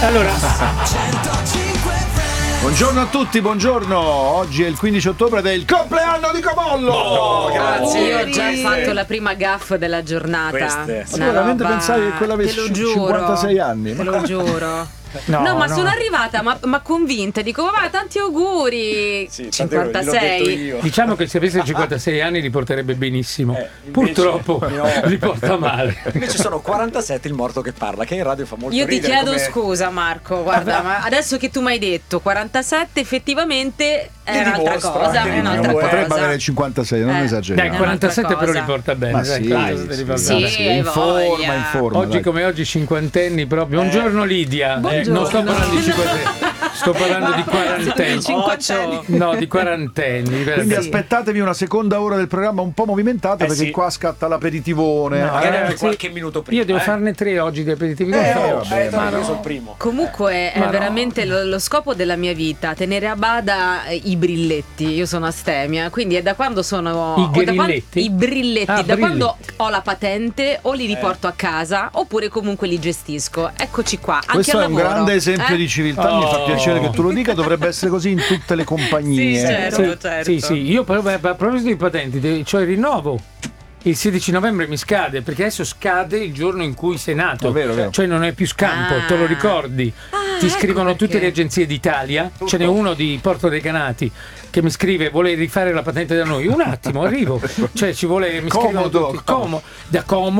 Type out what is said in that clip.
Allora, buongiorno a tutti, buongiorno. Oggi è il 15 ottobre ed è il compleanno di Comollo. Grazie. Io ho già fatto la prima gaffa della giornata. Queste. Ma veramente pensavi che quella avesse 56 anni? Te lo giuro. no, ma sono arrivata ma convinta, dico va, tanti auguri. Sì, tante ore, gliel'ho detto 56. io. diciamo che se avesse 56 anni li porterebbe benissimo. Invece, Purtroppo no. li porta male. Invece sono 47 il morto che parla, che in radio fa molto Io ti ridere. chiedo come... scusa Marco, guarda, ma adesso che tu mi hai detto 47 effettivamente è Che un'altra dimostra, cosa, che è un'altra dimostra. Potrebbe cosa. avere 56, non Eh. esageriamo. Dai, È un'altra 47 però cosa. li porta bene. Ma dai, sì, 47 li porta sì. bene. Informa, informa. Oggi dai. come oggi cinquantenni proprio. Buongiorno Lidia. Buongiorno. Non sto parlando di 50, sto parlando di quarantenni. Cinquantenni. No, di quarantenni. Quindi aspettatevi una seconda ora del programma un po' movimentata perché sì. qua scatta l'aperitivone. Magari anche sì. qualche minuto prima. Io devo farne 3 oggi di aperitivi. vabbè, ma io no. sono il primo. Comunque è veramente lo scopo della mia vita, tenere a bada i brilletti. Io sono astemia, quindi è da quando sono I da quando- grilletti? i brilletti, Ah, da brilli. quando ho la patente o li riporto a casa oppure comunque li gestisco. Eccoci qua, anche Questo al è un lavoro. grande esempio di civiltà, mi fa piacere che tu lo dica, dovrebbe essere così in tutte le compagnie. Sì, certo, certo. Sì, io però a proposito di patenti, cioè il rinnovo. Il 16 novembre mi scade perché adesso scade il giorno in cui sei nato. È vero, è vero. Cioè non è più scampo, te lo ricordi? Ti ecco scrivono tutte perché. le agenzie d'Italia. Ce n'è uno di Porto Recanati che mi scrive vuole rifare la patente da noi. Un attimo, arrivo. Cioè ci vuole mi Comodo, scrivono tutti. Da Como